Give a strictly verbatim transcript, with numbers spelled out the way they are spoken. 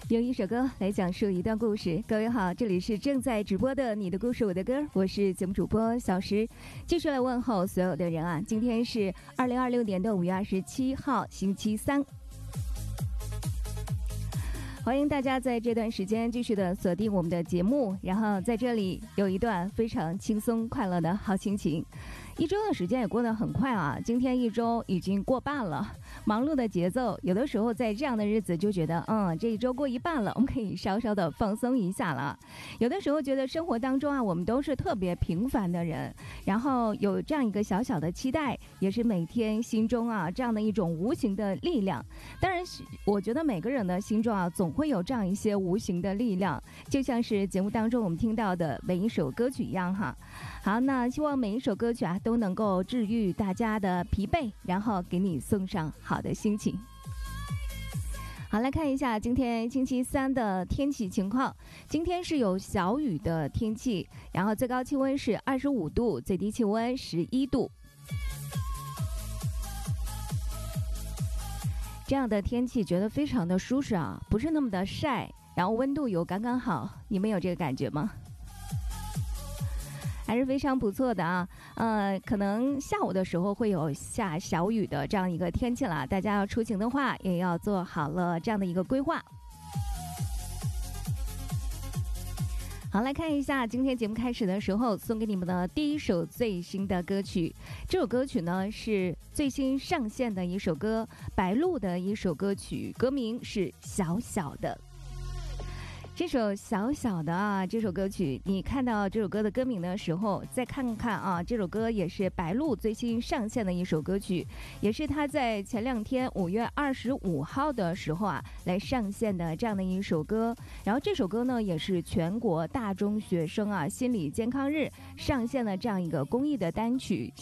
用一首歌来讲述一段故事。各位好，这里是正在直播的你的故事我的歌，我是节目主播小石，继续来问候所有的人啊。今天是二零二六年的五月二十七号，星期三。欢迎大家在这段时间继续的锁定我们的节目，然后在这里有一段非常轻松快乐的好心情。一周的时间也过得很快啊，今天一周已经过半了。忙碌的节奏，有的时候在这样的日子就觉得，嗯，这一周过一半了，我们可以稍稍的放松一下了。有的时候觉得生活当中啊，我们都是特别平凡的人，然后有这样一个小小的期待，也是每天心中啊这样的一种无形的力量。当然，我觉得每个人的心中啊，总会有这样一些无形的力量，就像是节目当中我们听到的每一首歌曲一样哈。好，那希望每一首歌曲啊都能够治愈大家的疲惫，然后给你送上好的心情。好，来看一下今天星期三的天气情况。今天是有小雨的天气，然后最高气温是二十五度，最低气温十一度。这样的天气觉得非常的舒适啊，不是那么的晒，然后温度有刚刚好，你们有这个感觉吗？还是非常不错的啊，呃，可能下午的时候会有下小雨的这样一个天气了，大家要出行的话也要做好了这样的一个规划。好，来看一下今天节目开始的时候送给你们的第一首最新的歌曲。这首歌曲呢是最新上线的一首歌，白鹿的一首歌曲，歌名是小小的。这首小小的啊，这首歌曲，你看到这首歌的歌名的时候，再看看啊，这首歌也是白鹿最新上线的一首歌曲，也是他在前两天五月二十五号的时候啊来上线的这样的一首歌。然后这首歌呢，也是全国大中学生啊心理健康日上线了这样一个公益的单曲。